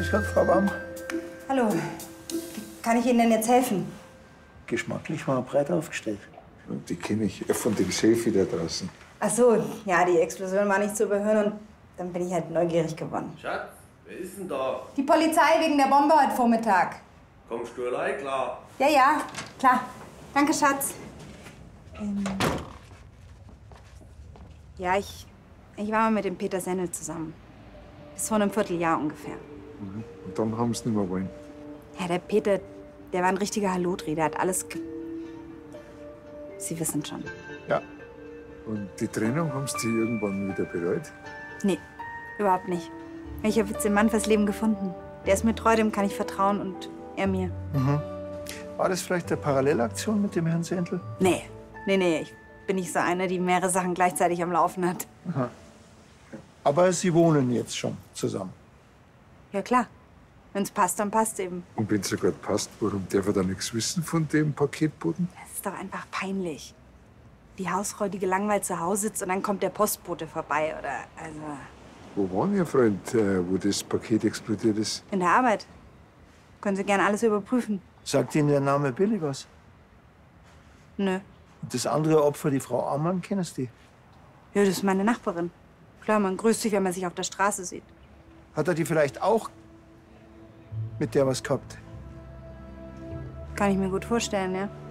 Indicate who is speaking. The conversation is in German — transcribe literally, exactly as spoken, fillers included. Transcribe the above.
Speaker 1: Grüß Gott, Frau Baum.
Speaker 2: Hallo. Wie kann ich Ihnen denn jetzt helfen?
Speaker 1: Geschmacklich war er breit aufgestellt.
Speaker 3: Die kenne ich von dem Selfie da draußen.
Speaker 2: Ach so, ja, die Explosion war nicht zu überhören und dann bin ich halt neugierig geworden.
Speaker 4: Schatz, wer ist denn da?
Speaker 2: Die Polizei wegen der Bombe heute Vormittag.
Speaker 4: Kommst du allein, klar?
Speaker 2: Ja, ja, klar. Danke, Schatz. Ähm ja, ich, ich war mal mit dem Peter Sennel zusammen. Bis vor einem Vierteljahr ungefähr.
Speaker 3: Mhm. Und dann haben sie nicht mehr wollen.
Speaker 2: Ja, der Peter, der war ein richtiger Halotri, der hat alles ge... Sie wissen schon.
Speaker 3: Ja. Und die Trennung haben sie irgendwann wieder bereut?
Speaker 2: Nee, überhaupt nicht. Ich habe jetzt den Mann fürs Leben gefunden. Der ist mir treu, dem kann ich vertrauen und er mir.
Speaker 1: Mhm. War das vielleicht eine Parallelaktion mit dem Herrn Sendel?
Speaker 2: Nee, nee, nee. Ich bin nicht so eine, die mehrere Sachen gleichzeitig am Laufen hat.
Speaker 1: Aha. Aber Sie wohnen jetzt schon zusammen?
Speaker 2: Ja, klar. Wenn's passt, dann passt eben.
Speaker 3: Und wenn es sogar passt, warum darf er da nichts wissen von dem Paketboten?
Speaker 2: Das ist doch einfach peinlich. Die Hausfrau, die gelangweilt zu Hause sitzt und dann kommt der Postbote vorbei oder, also...
Speaker 3: Wo war denn Ihr Freund, äh, wo das Paket explodiert ist?
Speaker 2: In der Arbeit. Können Sie gerne alles überprüfen.
Speaker 1: Sagt Ihnen der Name Billy was?
Speaker 2: Nö.
Speaker 1: Und das andere Opfer, die Frau Ammann, kennen Sie die?
Speaker 2: Ja, das ist meine Nachbarin. Klar, man grüßt sich, wenn man sich auf der Straße sieht.
Speaker 1: Hat er die vielleicht auch mit der was gehabt?
Speaker 2: Kann ich mir gut vorstellen, ja.